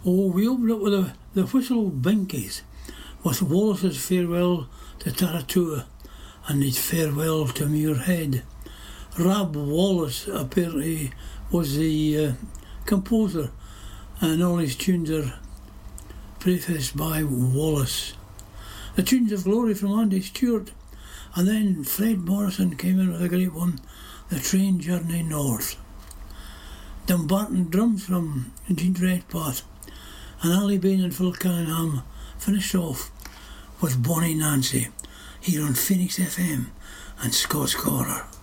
Oh, we opened up with the Whistle Binkies, with Wallace's Farewell to Tarratua and his Farewell to Muirhead. Rab Wallace apparently was the composer, and all his tunes are prefaced by Wallace. The Tunes of Glory from Andy Stewart, and then Fred Morrison came in with a great one, The Train Journey North. Dumbarton Drums from Gene Redpath, and Ali Bain and Phil Cunningham finished off with Bonnie Nancy here on Phoenix FM and Scots Corner.